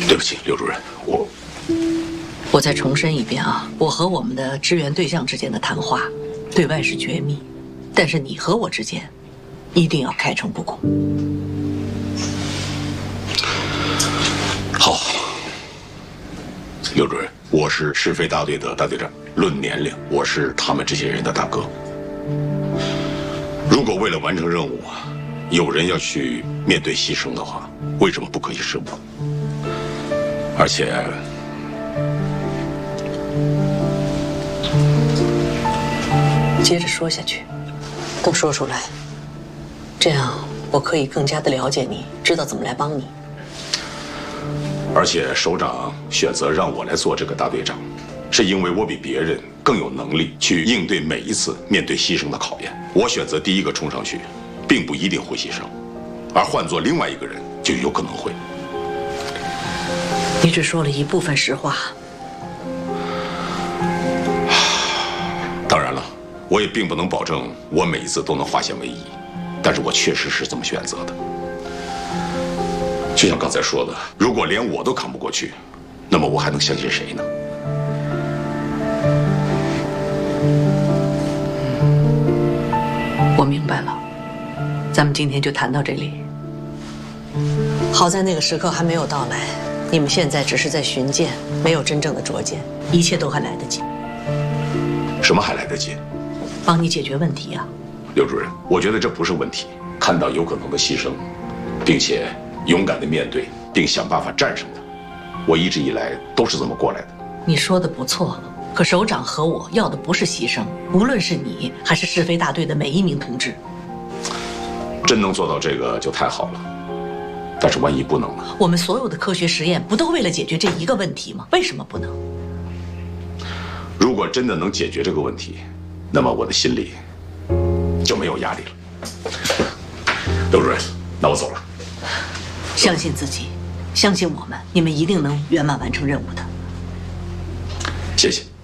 对不起，刘主任， 我再重申一遍啊，我和我们的支援对象之间的谈话，对外是绝密，但是你和我之间，一定要开诚布公。 好，刘主任，我是是非大队的大队长，论年龄，我是他们这些人的大哥。如果为了完成任务，有人要去面对牺牲的话，为什么不可以是我？而且， 接着说下去，都说出来，这样我可以更加的了解你，知道怎么来帮你。 而且首长选择让我来做这个大队长，是因为我比别人更有能力去应对每一次面对牺牲的考验。我选择第一个冲上去，并不一定会牺牲，而换做另外一个人就有可能会。 你只说了一部分实话。 当然了，我也并不能保证我每一次都能化险为夷，但是我确实是这么选择的。就像刚才说的，如果连我都扛不过去，那么我还能相信谁呢？ 我明白了，咱们今天就谈到这里。好在那个时刻还没有到来，你们现在只是在巡检，没有真正的捉奸，一切都还来得及。 什么还来得及？ 帮你解决问题啊。 刘主任，我觉得这不是问题。看到有可能的牺牲，并且勇敢地面对，并想办法战胜它，我一直以来都是这么过来的。 你说的不错，可首长和我要的不是牺牲，无论是你还是是非大队的每一名同志。 真能做到这个就太好了，但是万一不能呢？ 我们所有的科学实验不都为了解决这一个问题吗？为什么不能？ 如果真的能解决这个问题，那么我的心里就没有压力了。刘主任，那我走了。 相信自己，相信我们，你们一定能圆满完成任务的。 谢谢。